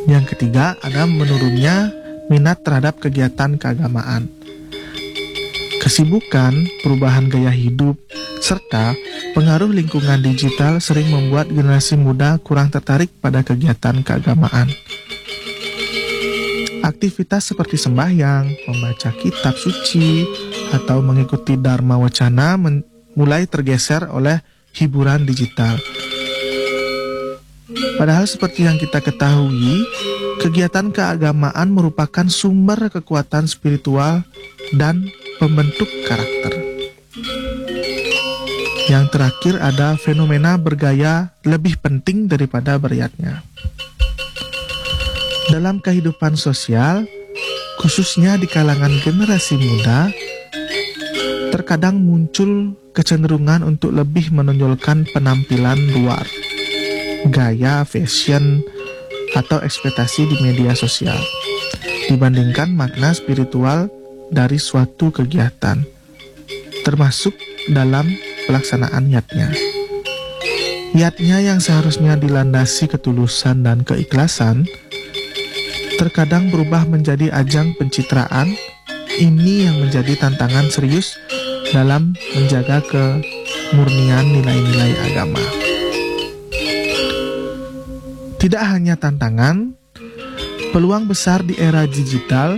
Yang ketiga, ada menurunnya minat terhadap kegiatan keagamaan. Kesibukan, perubahan gaya hidup, serta pengaruh lingkungan digital sering membuat generasi muda kurang tertarik pada kegiatan keagamaan. Aktivitas seperti sembahyang, membaca kitab suci, atau mengikuti Dharma Wacana mulai tergeser oleh hiburan digital. Padahal seperti yang kita ketahui, kegiatan keagamaan merupakan sumber kekuatan spiritual dan pembentuk karakter. Yang terakhir ada fenomena bergaya lebih penting daripada beriatnya. Dalam kehidupan sosial, khususnya di kalangan generasi muda, terkadang muncul kecenderungan untuk lebih menonjolkan penampilan luar, gaya, fashion, atau ekspektasi di media sosial dibandingkan makna spiritual dari suatu kegiatan, termasuk dalam pelaksanaan niatnya. Niatnya yang seharusnya dilandasi ketulusan dan keikhlasan, terkadang berubah menjadi ajang pencitraan. Ini yang menjadi tantangan serius dalam menjaga kemurnian nilai-nilai agama. Tidak hanya tantangan, peluang besar di era digital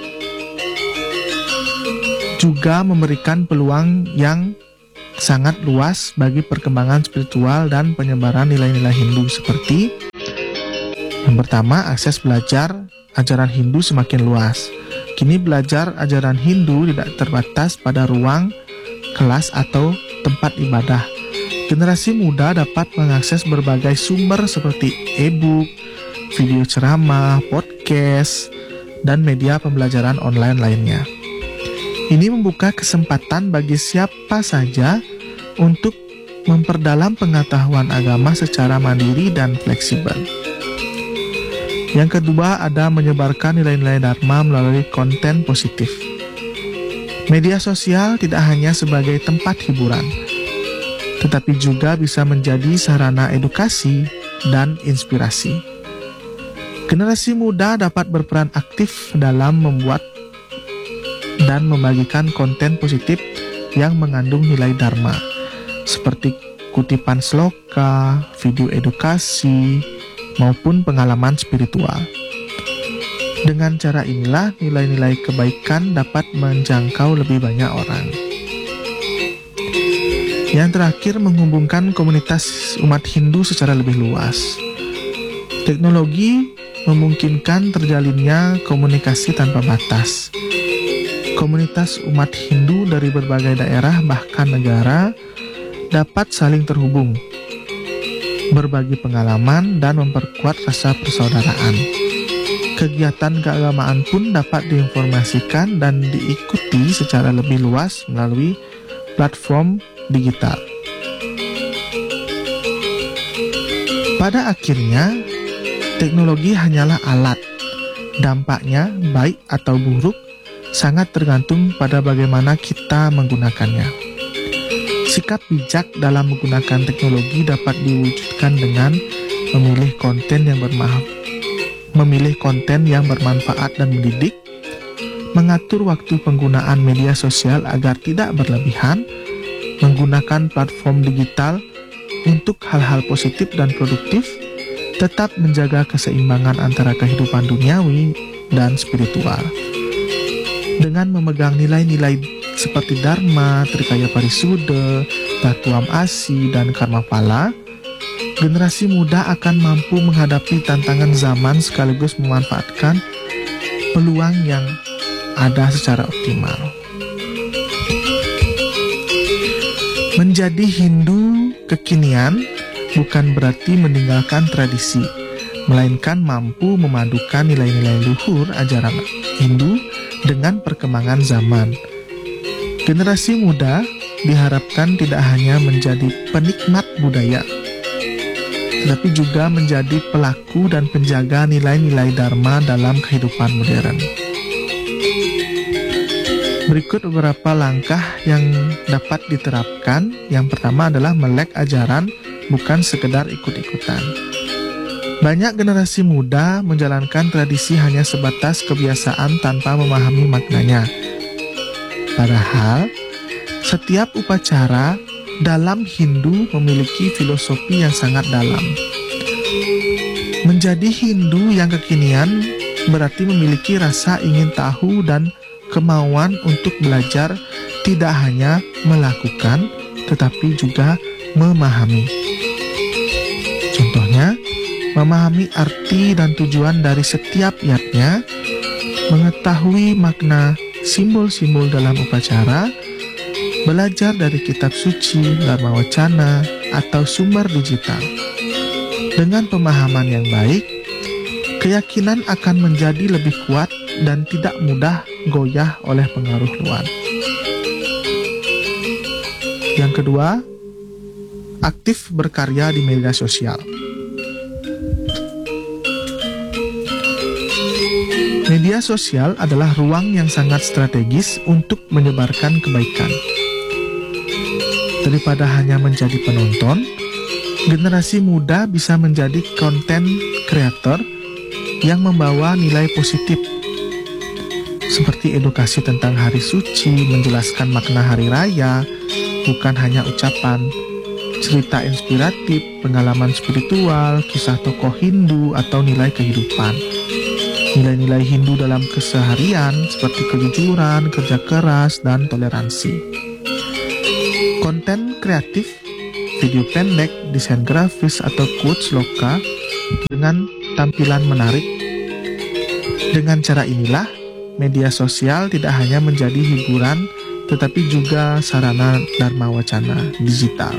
juga memberikan peluang yang sangat luas bagi perkembangan spiritual dan penyebaran nilai-nilai Hindu seperti yang pertama, akses belajar ajaran Hindu semakin luas. Kini belajar ajaran Hindu tidak terbatas pada ruang, kelas, atau tempat ibadah. Generasi muda dapat mengakses berbagai sumber seperti e-book, video ceramah, podcast, dan media pembelajaran online lainnya. Ini membuka kesempatan bagi siapa saja untuk memperdalam pengetahuan agama secara mandiri dan fleksibel. Yang kedua, ada menyebarkan nilai-nilai Dharma melalui konten positif. Media sosial tidak hanya sebagai tempat hiburan, tetapi juga bisa menjadi sarana edukasi dan inspirasi. Generasi muda dapat berperan aktif dalam membuat dan membagikan konten positif yang mengandung nilai Dharma, seperti kutipan sloka, video edukasi, maupun pengalaman spiritual. Dengan cara inilah nilai-nilai kebaikan dapat menjangkau lebih banyak orang. Yang terakhir, menghubungkan komunitas umat Hindu secara lebih luas. Teknologi memungkinkan terjalinnya komunikasi tanpa batas. Komunitas umat Hindu dari berbagai daerah bahkan negara dapat saling terhubung, berbagi pengalaman, dan memperkuat rasa persaudaraan. Kegiatan keagamaan pun dapat diinformasikan dan diikuti secara lebih luas melalui platform digital. Pada akhirnya, teknologi hanyalah alat. Dampaknya, baik atau buruk, sangat tergantung pada bagaimana kita menggunakannya. Sikap bijak dalam menggunakan teknologi dapat diwujudkan dengan memilih konten yang bermanfaat dan mendidik, mengatur waktu penggunaan media sosial agar tidak berlebihan, menggunakan platform digital untuk hal-hal positif dan produktif, tetap menjaga keseimbangan antara kehidupan duniawi dan spiritual. Dengan memegang nilai-nilai seperti Dharma, Trikaya Parisuddha, Tatuam Asi, dan Karma Pala, generasi muda akan mampu menghadapi tantangan zaman sekaligus memanfaatkan peluang yang ada secara optimal. Menjadi Hindu kekinian bukan berarti meninggalkan tradisi, melainkan mampu memadukan nilai-nilai luhur ajaran Hindu dengan perkembangan zaman. Generasi muda diharapkan tidak hanya menjadi penikmat budaya, tetapi juga menjadi pelaku dan penjaga nilai-nilai Dharma dalam kehidupan modern. Berikut beberapa langkah yang dapat diterapkan. Yang pertama adalah melek ajaran, bukan sekedar ikut-ikutan. Banyak generasi muda menjalankan tradisi hanya sebatas kebiasaan tanpa memahami maknanya. Padahal, setiap upacara dalam Hindu memiliki filosofi yang sangat dalam. Menjadi Hindu yang kekinian berarti memiliki rasa ingin tahu dan kemauan untuk belajar, tidak hanya melakukan, tetapi juga memahami. Contohnya, memahami arti dan tujuan dari setiap yatnya, mengetahui makna simbol-simbol dalam upacara, belajar dari kitab suci, Dharma Wacana, atau sumber digital. Dengan pemahaman yang baik, keyakinan akan menjadi lebih kuat dan tidak mudah goyah oleh pengaruh luar. Yang kedua, aktif berkarya di media sosial. Media sosial adalah ruang yang sangat strategis untuk menyebarkan kebaikan. Daripada hanya menjadi penonton, generasi muda bisa menjadi konten kreator yang membawa nilai positif, seperti edukasi tentang hari suci, menjelaskan makna hari raya, bukan hanya ucapan, cerita inspiratif, pengalaman spiritual, kisah tokoh Hindu, atau nilai kehidupan. Nilai-nilai Hindu dalam keseharian seperti kejujuran, kerja keras, dan toleransi. Konten kreatif, video pendek, desain grafis, atau quotes loka dengan tampilan menarik. Dengan cara inilah, media sosial tidak hanya menjadi hiburan, tetapi juga sarana Dharma Wacana digital.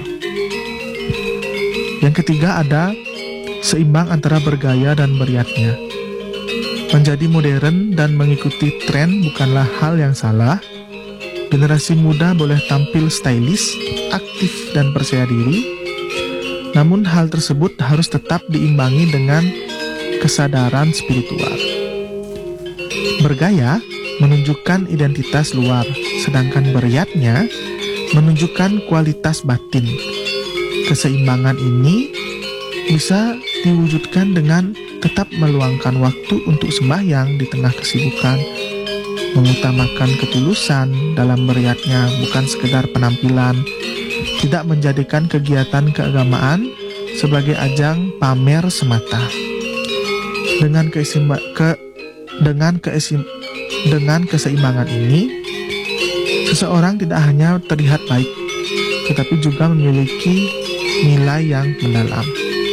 Yang ketiga ada seimbang antara bergaya dan beriatnya. Menjadi modern dan mengikuti tren bukanlah hal yang salah. Generasi muda boleh tampil stylish, aktif, dan percaya diri. Namun hal tersebut harus tetap diimbangi dengan kesadaran spiritual. Bergaya menunjukkan identitas luar, sedangkan beriatnya menunjukkan kualitas batin. Keseimbangan ini bisa diwujudkan dengan tetap meluangkan waktu untuk sembahyang di tengah kesibukan, mengutamakan ketulusan dalam beriatnya bukan sekedar penampilan, tidak menjadikan kegiatan keagamaan sebagai ajang pamer semata. Dengan keseimbangan ini, seseorang tidak hanya terlihat baik, tetapi juga memiliki nilai yang mendalam.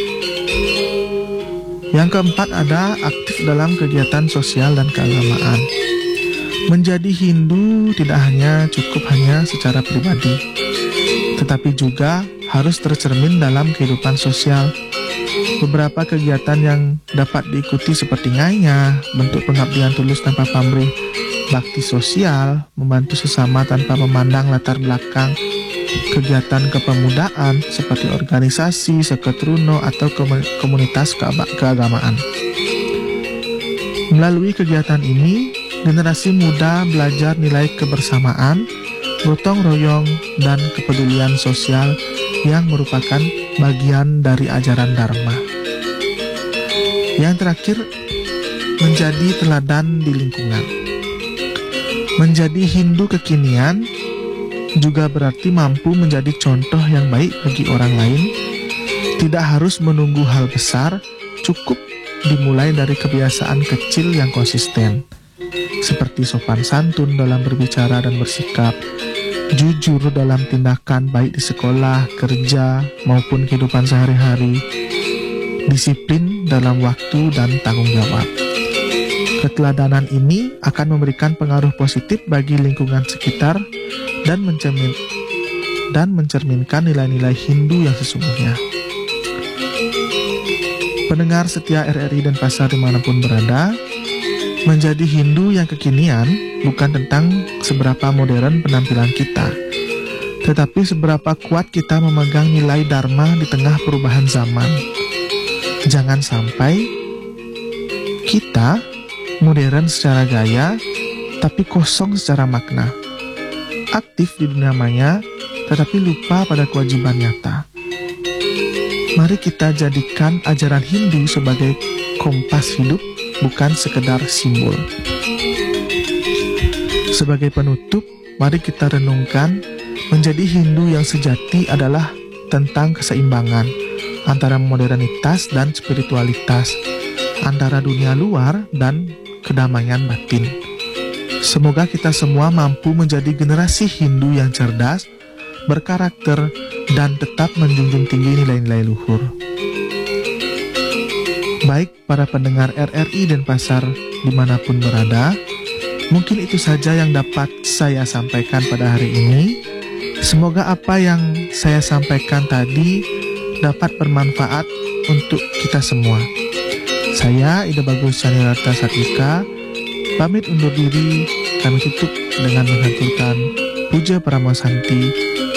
Yang keempat ada aktif dalam kegiatan sosial dan keagamaan. Menjadi Hindu tidak hanya cukup hanya secara pribadi, tetapi juga harus tercermin dalam kehidupan sosial. Beberapa kegiatan yang dapat diikuti seperti ngayah, bentuk pengabdian tulus tanpa pamrih, bakti sosial, membantu sesama tanpa memandang latar belakang, kegiatan kepemudaan seperti organisasi, seketruno, atau komunitas keagamaan. Melalui kegiatan ini, generasi muda belajar nilai kebersamaan, gotong royong, dan kepedulian sosial yang merupakan bagian dari ajaran Dharma. Yang terakhir, menjadi teladan di lingkungan. Menjadi Hindu kekinian juga berarti mampu menjadi contoh yang baik bagi orang lain. Tidak harus menunggu hal besar, cukup dimulai dari kebiasaan kecil yang konsisten, seperti sopan santun dalam berbicara dan bersikap, jujur dalam tindakan baik di sekolah, kerja, maupun kehidupan sehari-hari, disiplin dalam waktu dan tanggung jawab. Keteladanan ini akan memberikan pengaruh positif bagi lingkungan sekitar dan mencerminkan nilai-nilai Hindu yang sesungguhnya. Pendengar setia RRI dan Pasar dimanapun berada, menjadi Hindu yang kekinian bukan tentang seberapa modern penampilan kita, tetapi seberapa kuat kita memegang nilai Dharma di tengah perubahan zaman. Jangan sampai kita modern secara gaya, tapi kosong secara makna. Aktif di dunia maya, tetapi lupa pada kewajiban nyata. Mari kita jadikan ajaran Hindu sebagai kompas hidup, bukan sekedar simbol. Sebagai penutup, mari kita renungkan, menjadi Hindu yang sejati adalah tentang keseimbangan antara modernitas dan spiritualitas, antara dunia luar dan kedamaian batin. Semoga kita semua mampu menjadi generasi Hindu yang cerdas, berkarakter, dan tetap menjunjung tinggi nilai-nilai luhur. Baik para pendengar RRI Denpasar dimanapun berada, mungkin itu saja yang dapat saya sampaikan pada hari ini. Semoga apa yang saya sampaikan tadi dapat bermanfaat untuk kita semua. Saya Ida Bagus Sanirata Satika, pamit undur diri. Kami tutup dengan menghaturkan puja Paramasanti